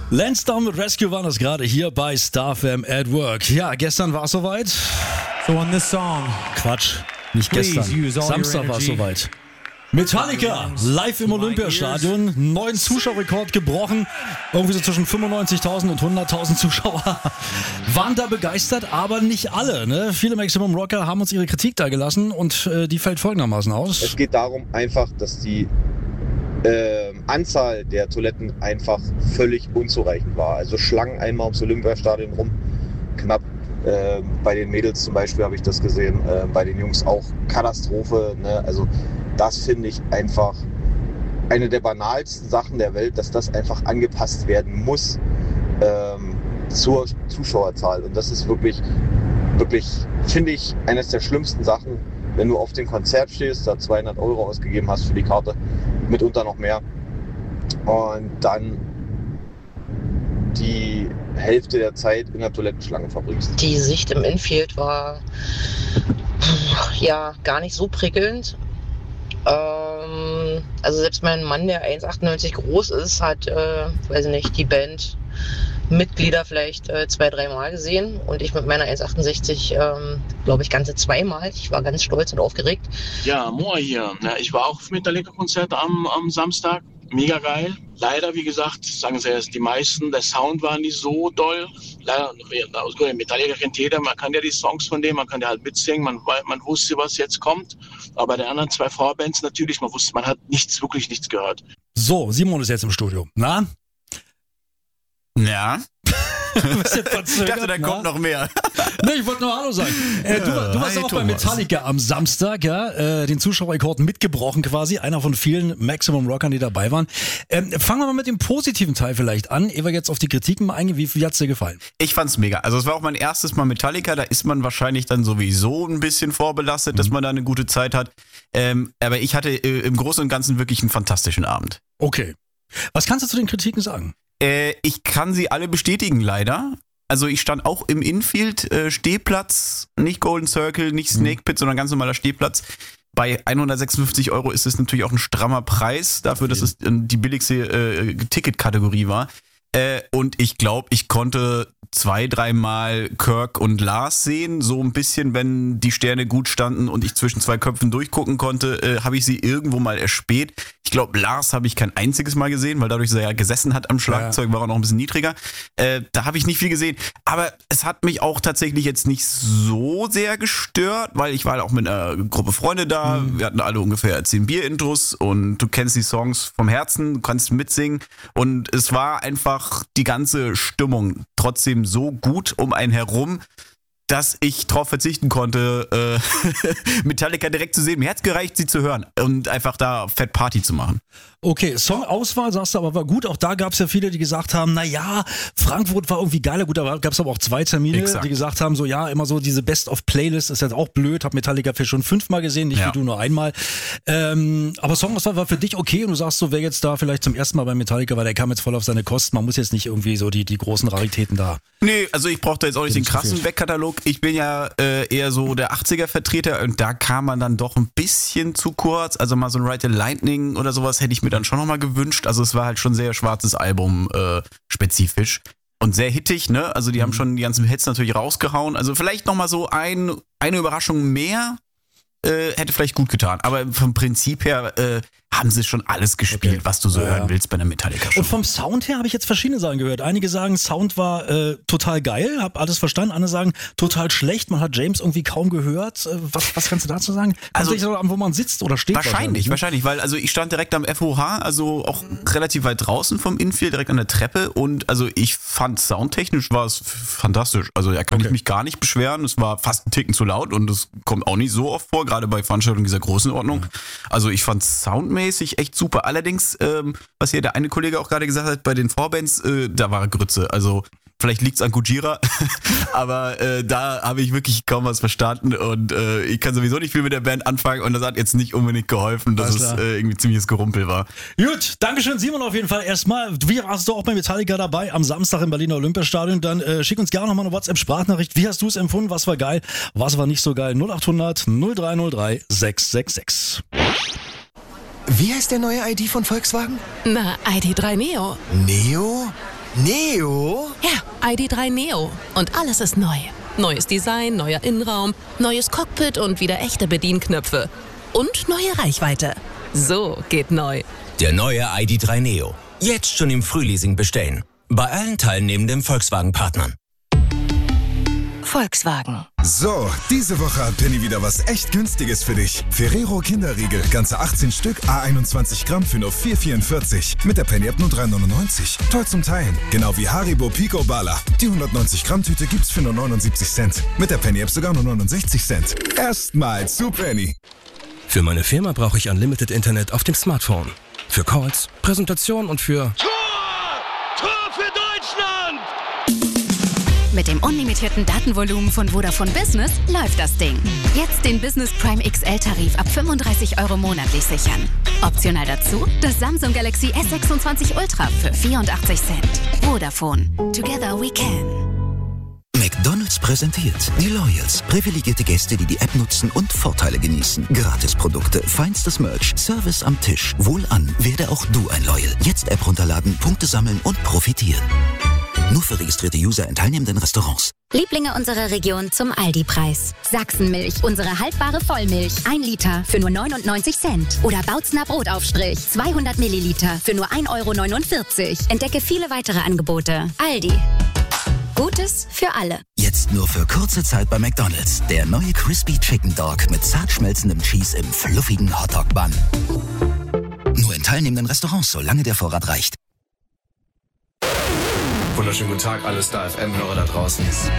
Lance Down mit Rescue waren das gerade hier bei Star FM at Work. Ja, gestern war es soweit. So on this song, Quatsch, nicht gestern. Samstag war es soweit. Metallica, live im Olympiastadion, neuen Zuschauerrekord gebrochen. Irgendwie so zwischen 95.000 und 100.000 Zuschauer waren da begeistert, aber nicht alle. Ne? Viele Maximum Rocker haben uns ihre Kritik da gelassen und die fällt folgendermaßen aus. Es geht darum einfach, dass die Anzahl der Toiletten einfach völlig unzureichend war. Also Schlangen einmal ums Olympiastadion rum, knapp. Bei den Mädels zum Beispiel habe ich das gesehen, bei den Jungs auch Katastrophe. Ne? Also das finde ich einfach eine der banalsten Sachen der Welt, dass das einfach angepasst werden muss zur Zuschauerzahl. Und das ist wirklich, finde ich, eines der schlimmsten Sachen, wenn du auf dem Konzert stehst, da 200 € ausgegeben hast für die Karte, mitunter noch mehr, und dann die Hälfte der Zeit in der Toilettenschlange verbringst. Die Sicht im Infield war ja gar nicht so prickelnd. Also selbst mein Mann, der 1,98 groß ist, hat, weiß ich nicht, die Band Mitglieder vielleicht 2-3 Mal gesehen und ich mit meiner 1,68, glaube ich, ganze 2 Mal. Ich war ganz stolz und aufgeregt. Ja, Moa hier. Ja, ich war auch auf Metallica-Konzert am Samstag. Mega geil. Leider, wie gesagt, sagen sie erst die meisten, der Sound war nicht so doll. Leider, aus Metallica kennt jeder, man kann ja die Songs von denen, man kann ja halt mitsingen, man wusste, was jetzt kommt. Aber bei den anderen 2 Vorbands natürlich, man hat wirklich nichts gehört. So, Simon ist jetzt im Studio. Na? Ja. Ich dachte, da kommt noch mehr. Nee, ich wollte nur Hallo sagen. Du warst auch bei Metallica am Samstag, ja, den Zuschauerrekord mitgebrochen quasi, einer von vielen Maximum Rockern, die dabei waren. Fangen wir mal mit dem positiven Teil vielleicht an, ehe wir jetzt auf die Kritiken mal eingehen. Wie hat's dir gefallen? Ich fand's mega. Also es war auch mein erstes Mal Metallica, da ist man wahrscheinlich dann sowieso ein bisschen vorbelastet, dass man da eine gute Zeit hat. Aber ich hatte im Großen und Ganzen wirklich einen fantastischen Abend. Okay. Was kannst du zu den Kritiken sagen? Ich kann sie alle bestätigen, leider. Also ich stand auch im Infield, Stehplatz, nicht Golden Circle, nicht Snake Pit, sondern ganz normaler Stehplatz. Bei 156 € ist es natürlich auch ein strammer Preis, dafür, dass es die billigste Ticketkategorie war. Und ich glaube, ich konnte 2-3 Mal Kirk und Lars sehen, so ein bisschen, wenn die Sterne gut standen und ich zwischen 2 Köpfen durchgucken konnte, habe ich sie irgendwo mal erspäht. Ich glaube, Lars habe ich kein einziges Mal gesehen, weil dadurch, dass er ja gesessen hat am Schlagzeug, war er noch ein bisschen niedriger. Da habe ich nicht viel gesehen. Aber es hat mich auch tatsächlich jetzt nicht so sehr gestört, weil ich war halt auch mit einer Gruppe Freunde da. Wir hatten alle ungefähr 10 Bier-Intros und du kennst die Songs vom Herzen, du kannst mitsingen. Und es war einfach die ganze Stimmung trotzdem so gut um einen herum, dass ich darauf verzichten konnte, Metallica direkt zu sehen. Mir hat's gereicht, sie zu hören und einfach da fett Party zu machen. Okay, Songauswahl, sagst du, aber war gut. Auch da gab es ja viele, die gesagt haben, naja, Frankfurt war irgendwie geiler. Gut, da gab es aber auch 2 Termine, die gesagt haben, so ja, immer so diese Best-of-Playlist ist jetzt auch blöd. Hab Metallica für schon 5-mal gesehen, nicht wie du nur einmal. Aber Songauswahl war für dich okay und du sagst so, wer jetzt da vielleicht zum ersten Mal bei Metallica, weil der kam jetzt voll auf seine Kosten. Man muss jetzt nicht irgendwie so die großen Raritäten da. Nee, also ich brauchte jetzt auch nicht den krassen Backkatalog. Ich bin ja eher so der 80er-Vertreter und da kam man dann doch ein bisschen zu kurz. Also mal so ein Ride the Lightning oder sowas hätte ich mir dann schon nochmal gewünscht. Also es war halt schon sehr schwarzes Album spezifisch und sehr hittig, ne? Also die haben schon die ganzen Hits natürlich rausgehauen. Also vielleicht nochmal so eine Überraschung mehr hätte vielleicht gut getan. Aber vom Prinzip her haben sie schon alles gespielt, was du so hören willst bei einer Metallica-Show. Und vom Sound her habe ich jetzt verschiedene Sachen gehört. Einige sagen, Sound war total geil, hab alles verstanden. Andere sagen, total schlecht, man hat James irgendwie kaum gehört. Was kannst du dazu sagen? Also an, wo man sitzt oder steht? Wahrscheinlich, weil also ich stand direkt am FOH, also auch relativ weit draußen vom Infield, direkt an der Treppe und also ich fand soundtechnisch war es fantastisch. Also da kann ich mich gar nicht beschweren. Es war fast ein Ticken zu laut und das kommt auch nicht so oft vor, gerade bei Veranstaltungen dieser Größenordnung. Also ich fand soundmäßig echt super. Allerdings, was hier der eine Kollege auch gerade gesagt hat, bei den Vorbands, da war Grütze. Also vielleicht liegt's an Gujira, aber da habe ich wirklich kaum was verstanden und ich kann sowieso nicht viel mit der Band anfangen und das hat jetzt nicht unbedingt geholfen, dass es irgendwie ziemliches Gerumpel war. Gut, Dankeschön Simon auf jeden Fall erstmal. Wie warst du auch bei Metallica dabei am Samstag im Berliner Olympiastadion? Dann schick uns gerne nochmal eine WhatsApp-Sprachnachricht. Wie hast du es empfunden? Was war geil? Was war nicht so geil? 0800 0303 666. Wie heißt der neue ID von Volkswagen? Na, ID3 Neo. Neo? Neo? Ja, ID.3 Neo. Und alles ist neu. Neues Design, neuer Innenraum, neues Cockpit und wieder echte Bedienknöpfe. Und neue Reichweite. So geht neu. Der neue ID.3 Neo. Jetzt schon im Frühleasing bestellen. Bei allen teilnehmenden Volkswagen-Partnern. Volkswagen. So, diese Woche hat Penny wieder was echt Günstiges für dich. Ferrero Kinderriegel, ganze 18 Stück, A21 Gramm für nur 4,44. Mit der Penny-App nur 3,99. Toll zum Teilen. Genau wie Haribo Pico Bala. Die 190 Gramm Tüte gibt's für nur 79 Cent. Mit der Penny-App sogar nur 69 Cent. Erstmal zu Penny. Für meine Firma brauche ich Unlimited Internet auf dem Smartphone. Für Calls, Präsentation und für... Tor für Deutschland! Mit dem unlimitierten Datenvolumen von Vodafone Business läuft das Ding. Jetzt den Business Prime XL-Tarif ab 35 € monatlich sichern. Optional dazu das Samsung Galaxy S26 Ultra für 84 Cent. Vodafone. Together we can. McDonald's präsentiert die Loyals. Privilegierte Gäste, die die App nutzen und Vorteile genießen. Gratisprodukte, feinstes Merch, Service am Tisch. Wohlan, werde auch du ein Loyal. Jetzt App runterladen, Punkte sammeln und profitieren. Nur für registrierte User in teilnehmenden Restaurants. Lieblinge unserer Region zum Aldi-Preis. Sachsenmilch, unsere haltbare Vollmilch. 1 Liter für nur 99 Cent. Oder Bautzner Brotaufstrich, 200 Milliliter für nur 1,49 €. Entdecke viele weitere Angebote. Aldi. Gutes für alle. Jetzt nur für kurze Zeit bei McDonald's. Der neue Crispy Chicken Dog mit zart schmelzendem Cheese im fluffigen Hotdog-Bun. Nur in teilnehmenden Restaurants, solange der Vorrat reicht. Wunderschönen guten Tag, alle Star FM-Hörer da draußen.